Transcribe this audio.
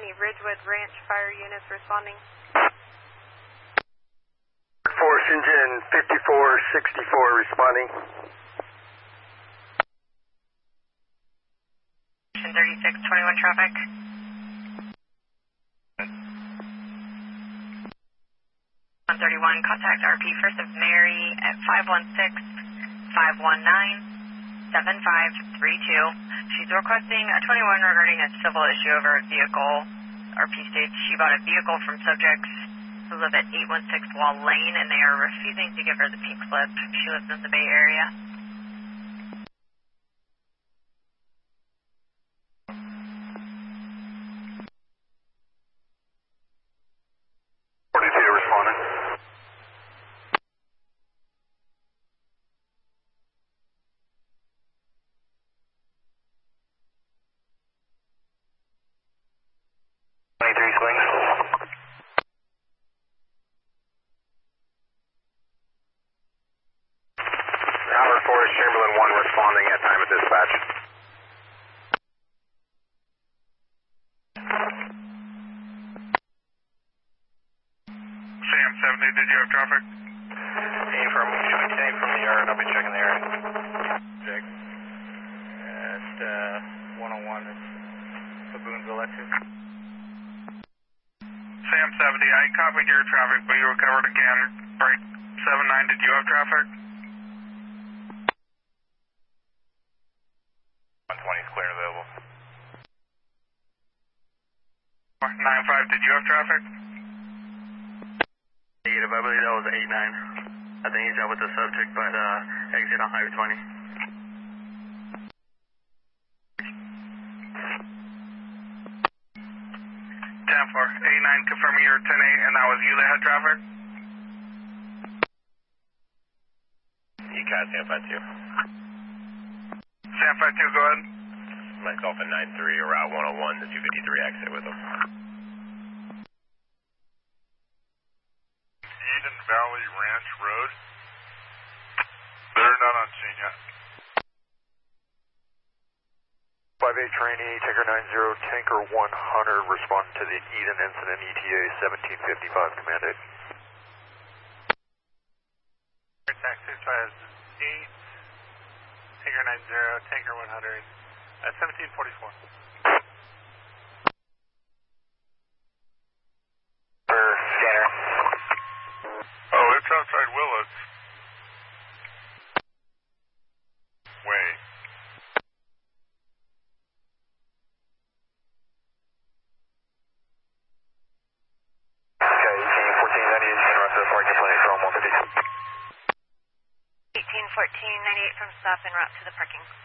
Ridgewood Ranch fire units responding. Force engine 5464 responding. 3621 traffic. 131, contact RP First of Mary at 516-519-7532. She's requesting a 21 regarding a civil issue over a vehicle. RP states she bought a vehicle from subjects who live at 816 Wall Lane, and they are refusing to give her the pink slip. She lives in the Bay Area. 42 responding. Albert Forest, Chamberlain 1 responding at time of dispatch. Sam 70, did you have traffic? Hey, from the yard, I'll be checking the area. Check. At 101, it's Baboons Electric. Sam 70, I copied your traffic, but you recovered again. Right, 79, did you have traffic? 120 is clear and available. 95, did you have traffic? Negative, I believe that was 89. I think he's out with the subject, but exit on Highway 20. 10-4, 89, confirming you're 10-8, and that was you that had traffic? ECAS San 52. San 52, go ahead. Myself at 93, Route 101, the 253 exit with him. Eden Valley Ranch Road. They're not on scene yet. 58 trainee, Tinker 90, Tanker 100, respond to the Eden incident, ETA 1755, command 8. Taxi 58, Tinker 90, Tanker 100, at 1744. Scanner. Oh, it's outside Willits. Way. Okay, 181498, General to the parking place from 150. 181498 from stop en route to the parking.